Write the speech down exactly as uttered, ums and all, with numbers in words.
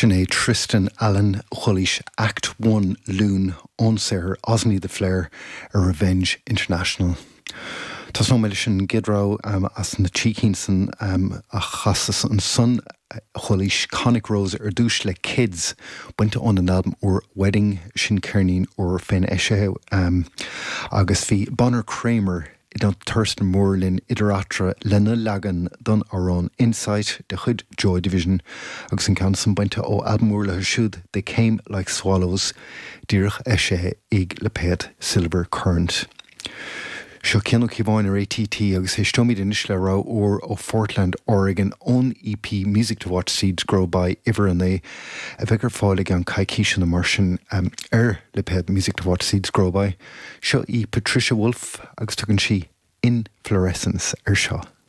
Sinead Tristan Allen Chulish Act one Loon Onser Osney the Flair a Revenge International. Tás nó meile sin gidrá um, as na Cheekinson um, a chasas an son Chulish Conic Rose ar dúis le kids buinte on an album or Wedding sin Kernin or Fin Eshe um, agus fi Bonner Kramer don Thurston Moorlin idiratra lena lagan don aron Insight de chud Joy Division agus an cansan buinte ó album or le siúd They Came Like Swallows dírach Eshe ig le ped Silver Current. Seo cinnal cibáin ar A T T agus é stomid inis le rá or ó Portland, Oregon on E P Music to Watch Seeds Grow by Iver and they a bheith ar fáilig an caiiciis an immersion um, ar le ped Music to Watch Seeds Grow by. Seo í Patricia Wolf agus tugann si In Fluorescence ar seo.